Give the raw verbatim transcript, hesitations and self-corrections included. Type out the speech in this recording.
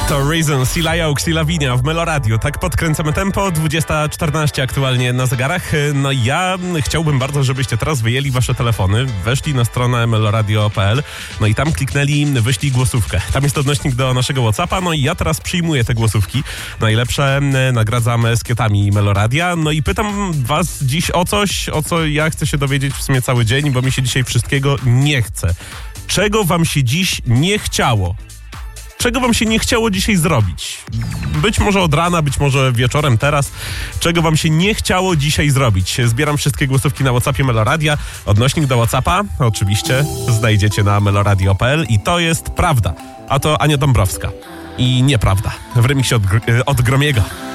To Reason, Sila Oaks i Lavinia w Meloradiu. Tak podkręcamy tempo, dwudziesta czternaście aktualnie na zegarach. No ja chciałbym bardzo, żebyście teraz wyjęli wasze telefony, weszli na stronę meloradio kropka p l, no i tam kliknęli wyślij głosówkę. Tam jest odnośnik do naszego WhatsAppa, no i ja teraz przyjmuję te głosówki. Najlepsze nagradzamy skietami Meloradia. No i pytam was dziś o coś, o co ja chcę się dowiedzieć w sumie cały dzień, bo mi się dzisiaj wszystkiego nie chce. Czego wam się dziś nie chciało? Czego wam się nie chciało dzisiaj zrobić? Być może od rana, być może wieczorem teraz. Czego wam się nie chciało dzisiaj zrobić? Zbieram wszystkie głosówki na WhatsAppie Meloradia. Odnośnik do WhatsAppa oczywiście znajdziecie na meloradio kropka p l i to jest prawda. A to Ania Dąbrowska. I nieprawda. W remiksie od, od Gromiego.